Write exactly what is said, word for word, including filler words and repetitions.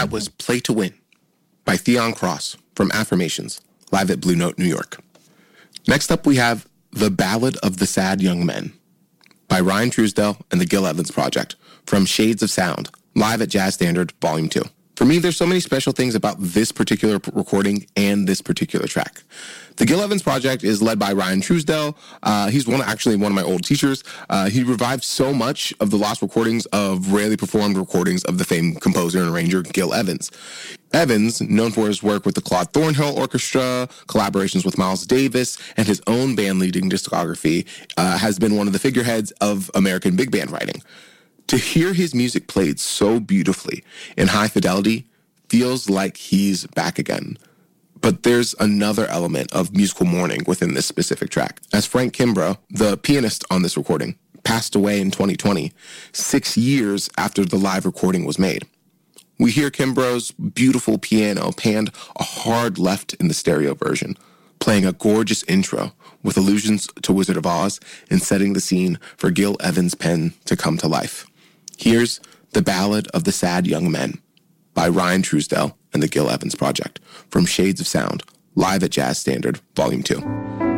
That was Play to Win by Theon Cross from Affirmations, live at Blue Note, New York. Next up, we have The Ballad of the Sad Young Men by Ryan Truesdell and the Gil Evans Project from Shades of Sound, live at Jazz Standard, Volume two. For me, there's so many special things about this particular p- recording and this particular track. The Gil Evans Project is led by Ryan Truesdell. Uh, he's one actually one of my old teachers. Uh, he revived so much of the lost recordings of rarely performed recordings of the famed composer and arranger Gil Evans. Evans, known for his work with the Claude Thornhill Orchestra, collaborations with Miles Davis, and his own band-leading discography, uh, has been one of the figureheads of American big band writing. To hear his music played so beautifully in high fidelity feels like he's back again. But there's another element of musical mourning within this specific track. As Frank Kimbrough, the pianist on this recording, passed away in twenty twenty, six years after the live recording was made. We hear Kimbrough's beautiful piano panned a hard left in the stereo version, playing a gorgeous intro with allusions to Wizard of Oz and setting the scene for Gil Evans' pen to come to life. Here's The Ballad of the Sad Young Men by Ryan Truesdell and the Gil Evans Project from Shades of Sound, live at Jazz Standard, Volume two.